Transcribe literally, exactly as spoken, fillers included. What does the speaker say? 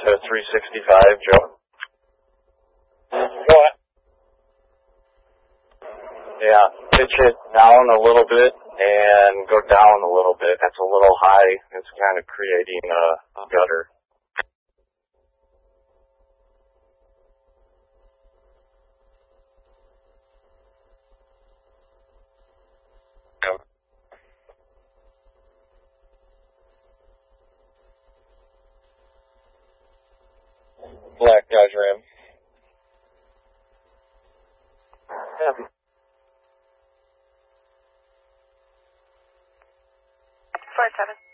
to three sixty-five, Joe. Go ahead. Yeah, pitch it down a little bit and go down a little bit. That's a little high. It's kind of creating a, a gutter. Black Dodge Ram. Yeah. Four seven.